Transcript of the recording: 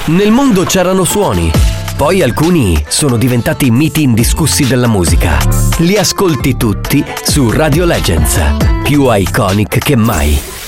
Nel mondo c'erano suoni, poi alcuni sono diventati miti indiscussi della musica. Li ascolti tutti su Radio Legends, più iconic che mai.